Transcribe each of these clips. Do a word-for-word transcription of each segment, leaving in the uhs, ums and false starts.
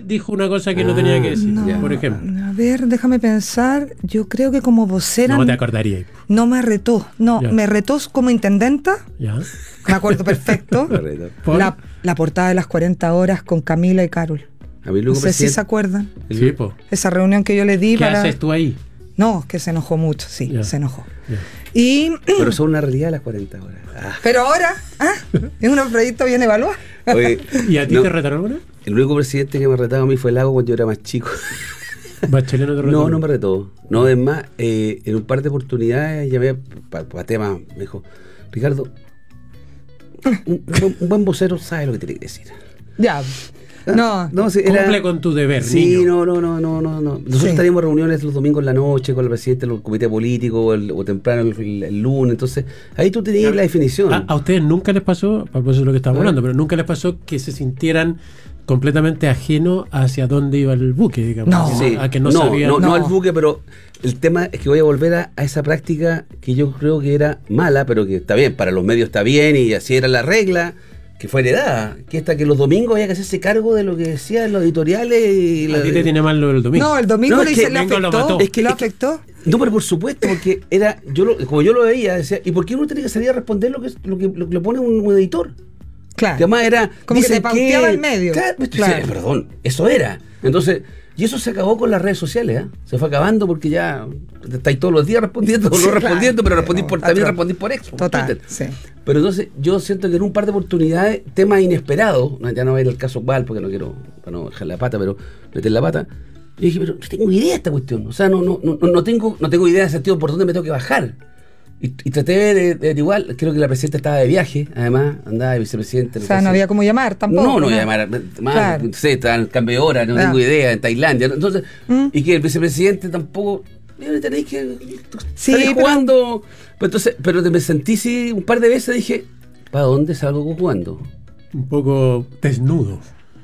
dijo una cosa que ah, no tenía que decir, no, por ejemplo. A ver, déjame pensar. Yo creo que como vocera... No te acordarías. No me retó. No, ya. Me retó como intendenta. Ya. Me acuerdo perfecto. la, la portada de las cuarenta horas con Camila y Carol. A mí no sé presidente. Si se acuerdan. Sí, po. Esa reunión que yo le di ¿Qué para... haces tú ahí? No, que se enojó mucho, sí, ya. Se enojó. Ya. Y... Pero son una realidad las cuarenta horas. Ah. Pero ahora, ¿ah? Es un proyecto bien evaluado. Oye, ¿y a ti no, te retaron alguna? El único presidente que me retaba a mí fue Lago cuando yo era más chico. ¿Bachelet no te retó? No, no me retó. No, es más, eh, en un par de oportunidades llamé para pa temas, me dijo, Ricardo, un, un, un buen vocero sabe lo que tiene que decir. Ya. No, no sí, cumple era, con tu deber, sí, niño. no, no, no, no, no, no. Nosotros sí. Teníamos reuniones los domingos en la noche con el presidente del comité político o, el, o temprano el, el, el lunes, entonces ahí tú tenías claro. La definición. A, a ustedes nunca les pasó, a propósito de lo que estamos hablando, pero nunca les pasó que se sintieran completamente ajenos hacia dónde iba el buque, digamos. No, a, sí. a que no, no, sabían. No, no el buque, pero el tema es que voy a volver a, a esa práctica que yo creo que era mala, pero que está bien, para los medios está bien y así era la regla. Que fue heredada, que hasta que los domingos había que hacerse cargo de lo que decían los editoriales y la... ¿A ti te tiene mal lo del domingo? No, el domingo no, le, es que, le afectó, lo mató. Es que lo afectó. No, pero por supuesto, porque era, yo lo, como yo lo veía, decía, ¿y por qué uno tiene que salir a responder lo que lo que, lo que le pone un, un editor? Claro. Que además era, como que te pauteaba el medio. Claro, pues, claro. Decía, perdón, eso era. Entonces, y eso se acabó con las redes sociales, ¿eh? Se fue acabando porque ya estáis todos los días respondiendo, sí, no claro. respondiendo, pero respondís por, también respondís por X. Total, sí. Pero entonces yo siento que en un par de oportunidades, temas inesperados, ya no va a ir el caso Val porque no quiero para no dejar la pata, pero meter la pata. Yo dije, pero no tengo idea de esta cuestión. O sea, no, no, no, no tengo, no tengo idea en el sentido por dónde me tengo que bajar. Y, y traté de, de igual, creo que la presidenta estaba de viaje, además, andaba de vicepresidente. O sea, no había cómo llamar tampoco. No, no voy a llamar, más, claro. No sé, está en cambio de hora, no claro. Tengo idea, en Tailandia. Entonces, ¿Mm? Y que el vicepresidente tampoco, tenéis que sí, estar jugando. Pero, entonces, pero me sentí sí, un par de veces, dije, ¿para dónde salgo jugando? Un poco desnudo.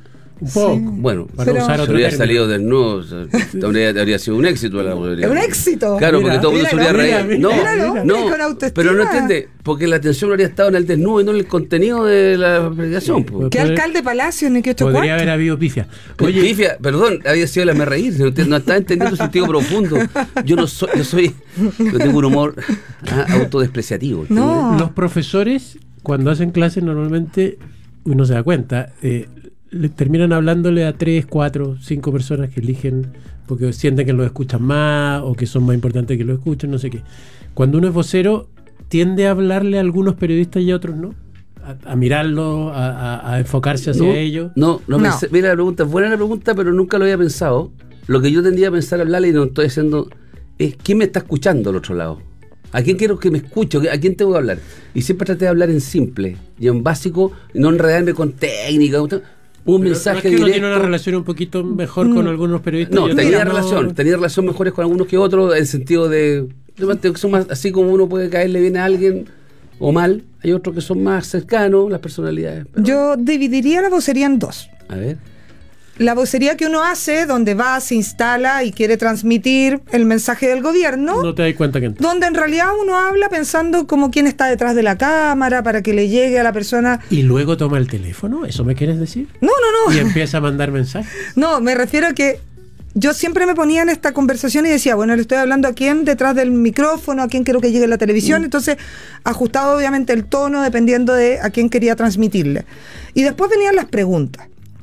Un poco. Sí. Bueno, para pero, usar si otro hubiera término. Salido desnudo, habría, habría sido un éxito. La ¿Un éxito? Claro, mira, porque todo el mundo se hubiera reído. No, míralo, no, mira pero no entiende, porque la atención habría estado en el desnudo y no en el contenido de la aplicación. Sí, ¿qué alcalde Palacio ni qué ocho Podría cuartos? haber habido pifia. Oye, pifia, perdón, había sido la me reír, no, no estaba entendiendo su sentido profundo. Yo no soy, yo soy, yo tengo un humor ah, autodespreciativo. No. Los profesores, cuando hacen clases, normalmente uno se da cuenta, eh, le terminan hablándole a tres, cuatro, cinco personas que eligen porque sienten que los escuchan más o que son más importantes que lo escuchen, no sé qué. Cuando uno es vocero, tiende a hablarle a algunos periodistas y a otros no, a, a mirarlo, a, a, a enfocarse hacia no, ellos. No, no, no. Pensé, mira la pregunta, es buena la pregunta, pero nunca lo había pensado. Lo que yo tendría a pensar hablarle y no estoy haciendo es ¿quién me está escuchando al otro lado? ¿A quién quiero que me escuche? ¿A quién tengo que hablar? Y siempre traté de hablar en simple y en básico, y no enredarme con técnica. Un pero mensaje no es que directo. uno tiene una relación un poquito mejor mm. con algunos periodistas. No, tenía no, relación, tenía relación mejores con algunos que otros, en el sentido de, de son más, así como uno puede caerle bien a alguien o mal, hay otros que son más cercanos, las personalidades. Pero... Yo dividiría la vocería en dos. A ver. La vocería que uno hace, donde va, se instala y quiere transmitir el mensaje del gobierno. No te das cuenta que entra. Donde en realidad uno habla pensando como quién está detrás de la cámara para que le llegue a la persona. ¿Y luego toma el teléfono? ¿Eso me quieres decir? No, no, no. Y empieza a mandar mensajes. No, me refiero a que yo siempre me ponía en esta conversación y decía, bueno, le estoy hablando a quién detrás del micrófono, a quién quiero que llegue la televisión. Mm. Entonces, ajustaba obviamente el tono dependiendo de a quién quería transmitirle. Y después venían las preguntas.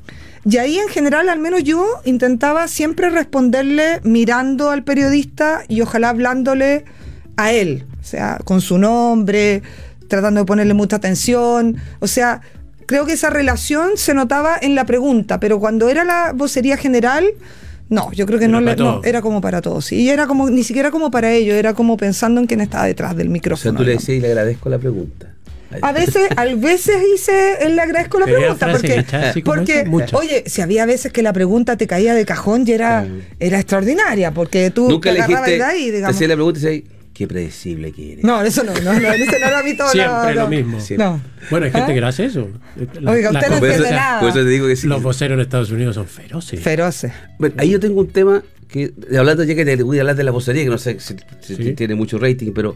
Y ahí en general, al menos yo, intentaba siempre responderle mirando al periodista y ojalá hablándole a él, o sea, con su nombre, tratando de ponerle mucha atención, o sea, creo que esa relación se notaba en la pregunta, pero cuando era la vocería general, no, yo creo que no, le, no, era como para todos, y era como, ni siquiera como para ellos, era como pensando en quién estaba detrás del micrófono. O sea, tú le decías y le agradezco la pregunta. A veces, a veces hice, le agradezco la pregunta, porque, porque oye, si había veces que la pregunta te caía de cajón y era, sí. era extraordinaria, porque tú nunca te agarrabas dijiste, de ahí, digamos. Te hacía la pregunta y decías, qué predecible que eres. No, eso no, no, no, eso no era mi tono. Siempre no, lo mismo. Siempre. No. Bueno, hay gente ¿Ah? que lo hace eso. La, Oiga, usted no entiende nada. Por eso te digo que sí. Los voceros en Estados Unidos son feroces. Feroces. Bueno, ahí yo tengo un tema que, hablando ya que te voy a hablar de la vocería, que no sé si, si ¿Sí? tiene mucho rating, pero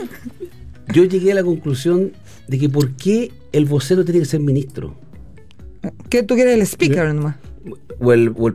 yo llegué a la conclusión de que por qué el vocero tiene que ser ministro. ¿Qué tú quieres el speaker nomás? O el, o el